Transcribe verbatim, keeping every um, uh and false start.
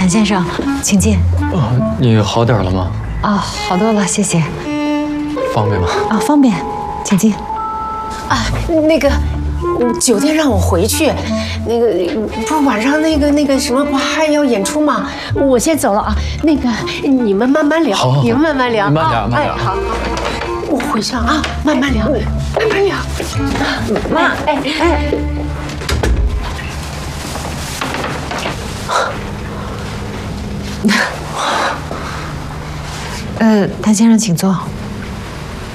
先生，请进。 啊，你好点了吗？ 啊，好多了，谢谢。 方便吗？ 啊，方便，请进。 啊，那个，酒店让我回去，那个不是晚上那个那个什么不还要演出吗？我先走了啊。那个你们慢慢聊， 好好好你们慢慢聊， 慢聊啊慢聊哎，好，好，我回上啊，慢慢聊，慢慢聊。妈，哎哎。 呃，谭先生，请坐。